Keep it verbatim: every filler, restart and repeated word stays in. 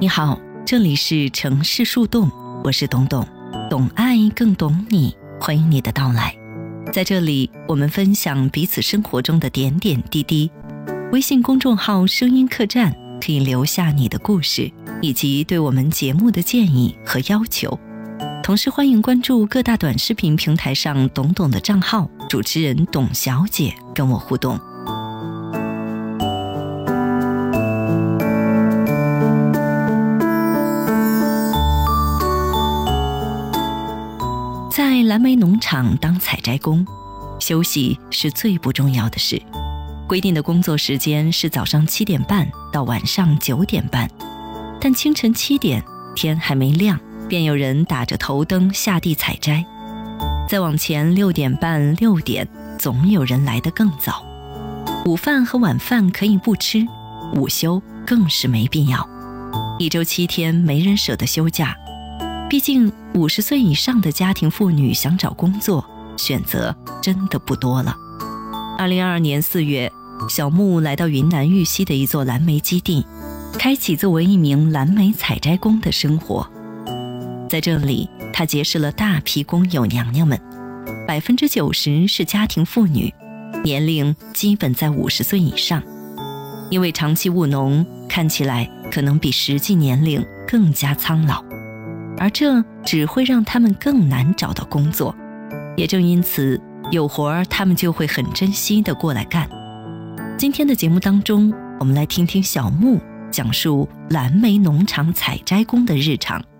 你好，这里是城市树洞，我是董董，懂爱更懂你，欢迎你的到来。在这里，我们分享彼此生活中的点点滴滴。微信公众号声音客栈可以留下你的故事，以及对我们节目的建议和要求。同时欢迎关注各大短视频平台上董董的账号，主持人董小姐跟我互动。在蓝莓农场当采摘工，休息是最不重要的事。规定的工作时间是早上七点半到晚上九点半，但清晨七点天还没亮，便有人打着头灯下地采摘。再往前六点半六点，总有人来得更早。午饭和晚饭可以不吃，午休更是没必要。一周七天没人舍得休假，毕竟五十岁以上的家庭妇女想找工作，选择真的不多了。二零二二年四月，小木来到云南玉溪的一座蓝莓基地，开启作为一名蓝莓采摘工的生活。在这里，他结识了大批工友娘娘们，百分之九十是家庭妇女，年龄基本在五十岁以上。因为长期务农，看起来可能比实际年龄更加苍老，而这只会让他们更难找到工作。也正因此，有活儿他们就会很珍惜地过来干。今天的节目当中，我们来听听小木讲述蓝莓农场采摘工的日常。